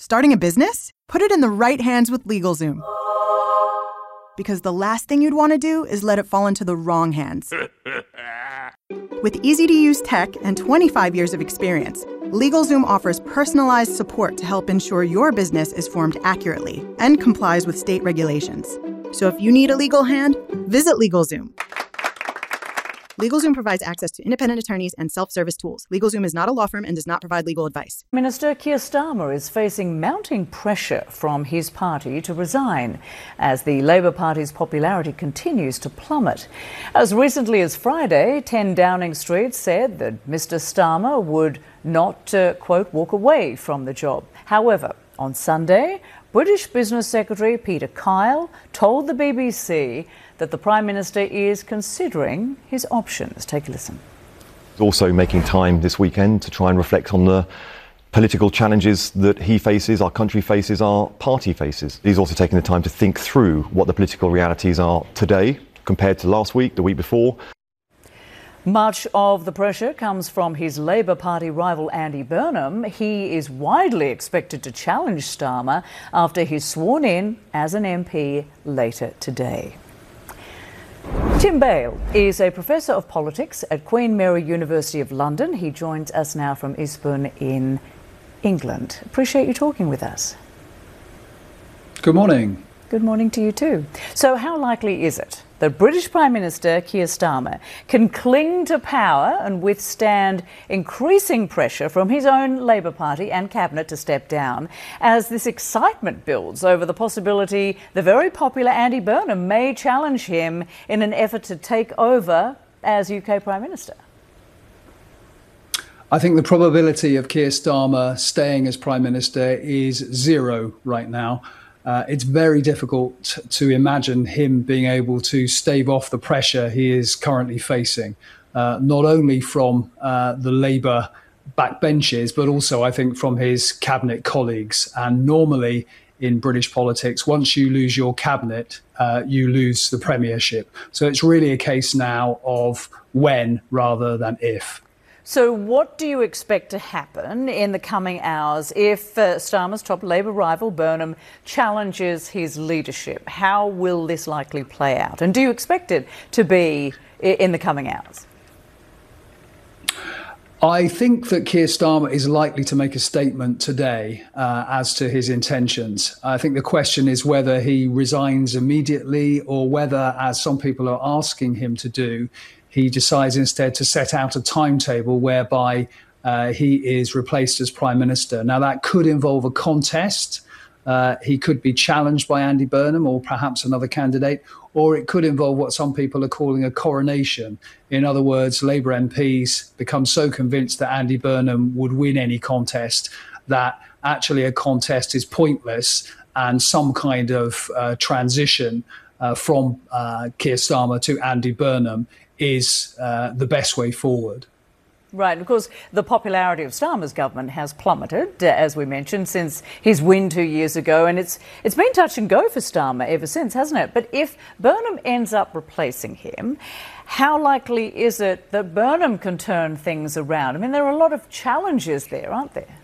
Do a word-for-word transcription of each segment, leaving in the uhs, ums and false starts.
Starting a business? Put it in the right hands with LegalZoom. Because the last thing you'd want to do is let it fall into the wrong hands. With easy-to-use tech and twenty-five years of experience, LegalZoom offers personalized support to help ensure your business is formed accurately and complies with state regulations. So if you need a legal hand, visit LegalZoom. LegalZoom provides access to independent attorneys and self-service tools. LegalZoom is not a law firm and does not provide legal advice. Minister Keir Starmer is facing mounting pressure from his party to resign as the Labour Party's popularity continues to plummet. As recently as Friday, ten Downing Street said that Mr Starmer would not, uh, quote, walk away from the job. However, on Sunday, British Business Secretary Peter Kyle told the B B C that the Prime Minister is considering his options. Take a listen. Also making time this weekend to try and reflect on the political challenges that he faces, our country faces, our party faces. He's also taking the time to think through what the political realities are today compared to last week, the week before. Much of the pressure comes from his Labour Party rival Andy Burnham. He is widely expected to challenge Starmer after he's sworn in as an M P later today. Tim Bale is a professor of politics at Queen Mary University of London. He joins us now from Eastbourne in England. Appreciate you talking with us. Good morning. Good morning to you too. So how likely is it that British Prime Minister Keir Starmer can cling to power and withstand increasing pressure from his own Labour Party and Cabinet to step down as this excitement builds over the possibility the very popular Andy Burnham may challenge him in an effort to take over as U K Prime Minister? I think the probability of Keir Starmer staying as Prime Minister is zero right now. Uh, it's very difficult to imagine him being able to stave off the pressure he is currently facing, uh, not only from uh, the Labour backbenches, but also I think from his cabinet colleagues. And normally in British politics, once you lose your cabinet, uh, you lose the premiership. So it's really a case now of when rather than if. So what do you expect to happen in the coming hours if uh, Starmer's top Labour rival Burnham challenges his leadership? How will this likely play out? And do you expect it to be in the coming hours? I think that Keir Starmer is likely to make a statement today uh, as to his intentions. I think the question is whether he resigns immediately or whether, as some people are asking him to do, he decides instead to set out a timetable whereby uh, he is replaced as Prime Minister. Now, that could involve a contest. Uh, he could be challenged by Andy Burnham or perhaps another candidate, or it could involve what some people are calling a coronation. In other words, Labour M Ps become so convinced that Andy Burnham would win any contest that actually a contest is pointless and some kind of uh, transition uh, from uh, Keir Starmer to Andy Burnham is uh, the best way forward. Right. Of course, the popularity of Starmer's government has plummeted, uh, as we mentioned, since his win two years ago. And it's it's been touch and go for Starmer ever since, hasn't it? But if Burnham ends up replacing him, how likely is it that Burnham can turn things around? I mean, there are a lot of challenges there, aren't there?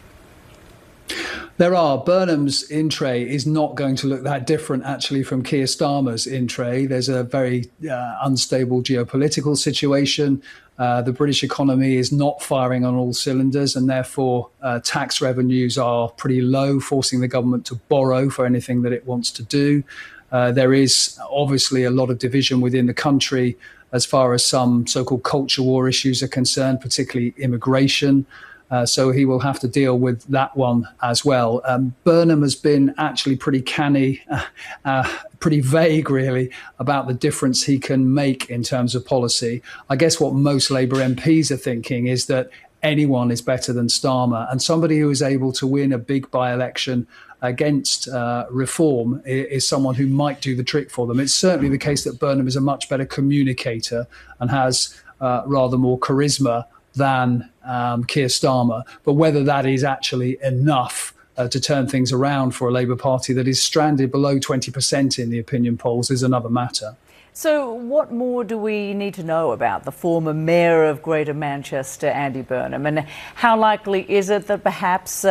There are. Burnham's in-tray is not going to look that different, actually, from Keir Starmer's in-tray. There's a very uh, unstable geopolitical situation. Uh, the British economy is not firing on all cylinders, and therefore uh, tax revenues are pretty low, forcing the government to borrow for anything that it wants to do. Uh, there is obviously a lot of division within the country as far as some so-called culture war issues are concerned, particularly immigration. Uh, so he will have to deal with that one as well. Um, Burnham has been actually pretty canny, uh, uh, pretty vague, really, about the difference he can make in terms of policy. I guess what most Labour M Ps are thinking is that anyone is better than Starmer, and somebody who is able to win a big by-election against uh, reform is, is someone who might do the trick for them. It's certainly the case that Burnham is a much better communicator and has uh, rather more charisma than um, Keir Starmer. But whether that is actually enough uh, to turn things around for a Labour Party that is stranded below twenty percent in the opinion polls is another matter. So what more do we need to know about the former Mayor of Greater Manchester, Andy Burnham, and how likely is it that perhaps